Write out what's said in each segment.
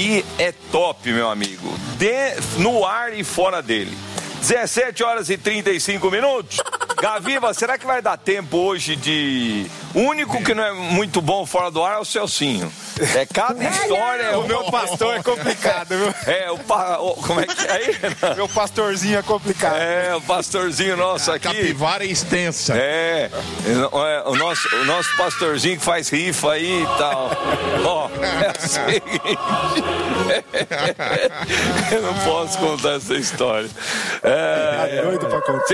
aqui é top, meu amigo. No ar e fora dele. 17 horas e 35 minutos. Gaviva, será que vai dar tempo hoje de... O único que não é muito bom fora do ar é o Celcinho. É cada história... O meu pastor é complicado, viu? Como é que é aí? Meu pastorzinho é complicado. O pastorzinho nosso aqui... A capivara é extensa. O nosso pastorzinho que faz rifa aí e tal. É o seguinte... Eu não posso contar essa história. Doido pra contar.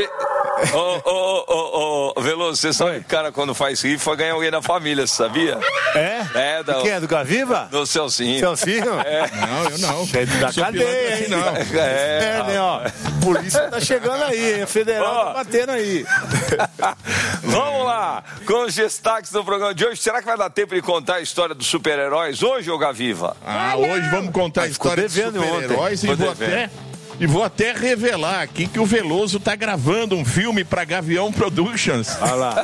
Veloso, você sabe que o cara quando faz rifa ganha alguém da família, você sabia? Quem é? Do Gaviva? Do Celcinho. Celcinho? Não, eu não. É da cadeia, hein? Não. Né, ó. Polícia tá chegando aí, a federal tá batendo aí. Vamos lá, com os destaques do programa de hoje. Será que vai dar tempo de contar a história dos super-heróis hoje, ô Gaviva? Hoje vamos contar a história dos super-heróis e vou até revelar aqui que o Veloso tá gravando um filme pra Gavião Productions. Olha lá.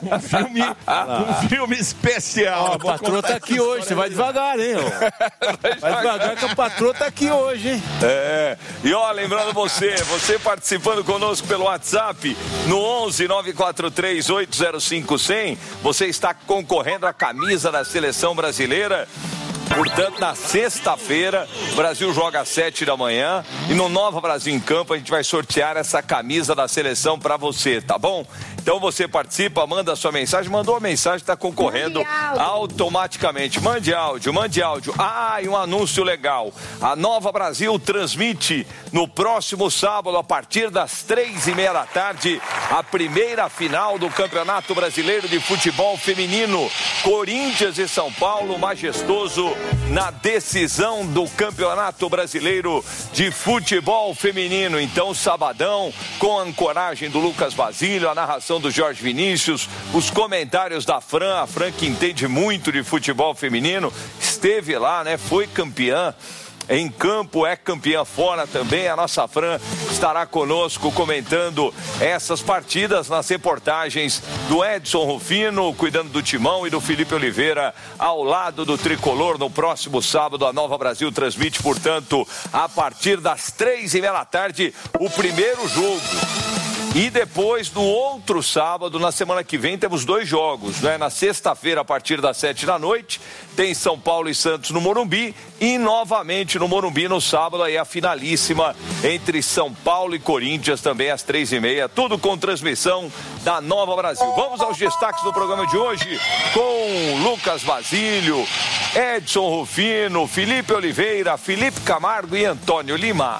Um filme especial. A patroa tá aqui hoje, você vai devagar, hein? Vai devagar que a patroa tá aqui hoje, hein? E lembrando você participando conosco pelo WhatsApp no 11 943 805 100, você está concorrendo à camisa da Seleção Brasileira. Portanto, na sexta-feira, o Brasil joga às 7 da manhã e no Nova Brasil em Campo a gente vai sortear essa camisa da seleção para você, tá bom? Então você participa, manda a sua mensagem, mandou a mensagem, está concorrendo automaticamente. Mande áudio. E um anúncio legal. A Nova Brasil transmite no próximo sábado, a partir das 3:30 da tarde, a primeira final do Campeonato Brasileiro de Futebol Feminino. Corinthians e São Paulo, majestoso, na decisão do Campeonato Brasileiro de Futebol Feminino. Então, sabadão, com a ancoragem do Lucas Basílio, a narração do Jorge Vinícius, os comentários da Fran, a Fran que entende muito de futebol feminino, esteve lá, né? Foi campeã em campo, é campeã fora também. A nossa Fran estará conosco comentando essas partidas nas reportagens do Edson Rufino, cuidando do Timão, e do Felipe Oliveira ao lado do Tricolor. No próximo sábado, a Nova Brasil transmite, portanto, a partir das 3:30 da tarde, o primeiro jogo. E depois, no outro sábado, na semana que vem, temos 2 jogos, né? Na sexta-feira, a partir das 7 da noite, tem São Paulo e Santos no Morumbi. E novamente no Morumbi, no sábado, aí a finalíssima entre São Paulo e Corinthians, também às 3:30. Tudo com transmissão da Nova Brasil. Vamos aos destaques do programa de hoje com Lucas Basílio, Edson Rufino, Felipe Oliveira, Felipe Camargo e Antônio Lima.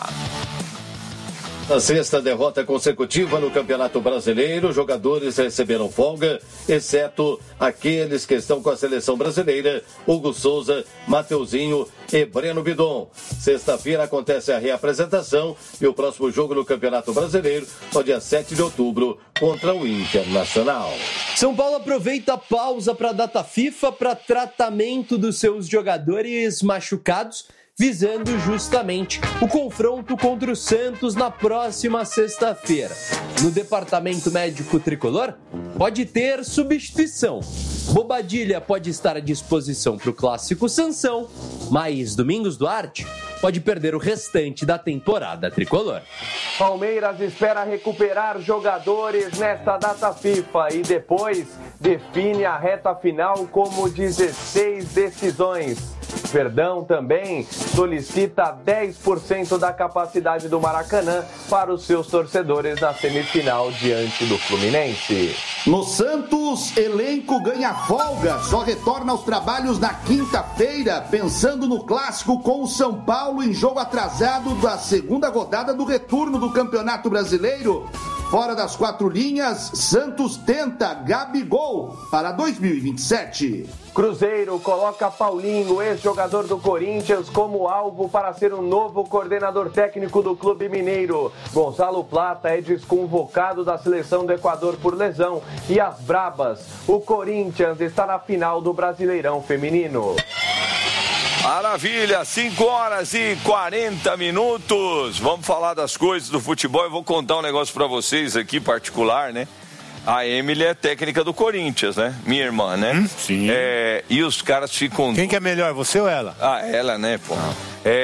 Na sexta derrota consecutiva no Campeonato Brasileiro, os jogadores receberam folga, exceto aqueles que estão com a seleção brasileira, Hugo Souza, Mateuzinho e Breno Bidon. Sexta-feira acontece a reapresentação e o próximo jogo no Campeonato Brasileiro, no dia 7 de outubro, contra o Internacional. São Paulo aproveita a pausa para a data FIFA para tratamento dos seus jogadores machucados, visando justamente o confronto contra o Santos na próxima sexta-feira. No departamento médico tricolor, pode ter substituição. Bobadilha pode estar à disposição para o clássico Sansão, mas Domingos Duarte pode perder o restante da temporada tricolor. Palmeiras espera recuperar jogadores nesta data FIFA e depois define a reta final como 16 decisões. Verdão também solicita 10% da capacidade do Maracanã para os seus torcedores na semifinal diante do Fluminense. No Santos, elenco ganha folga, só retorna aos trabalhos na quinta-feira, pensando no clássico com o São Paulo em jogo atrasado da segunda rodada do retorno do Campeonato Brasileiro. Fora das 4 linhas, Santos tenta Gabigol para 2027. Cruzeiro coloca Paulinho, ex-jogador do Corinthians, como alvo para ser o novo coordenador técnico do clube mineiro. Gonzalo Plata é desconvocado da seleção do Equador por lesão. E as brabas, o Corinthians está na final do Brasileirão Feminino. Maravilha, 5 horas e 40 minutos. Vamos falar das coisas do futebol. Eu vou contar um negócio pra vocês aqui, particular, né? A Emily é técnica do Corinthians, né? Minha irmã, né? Sim. E os caras ficam... Quem que é melhor, você ou ela? Ela, né, pô?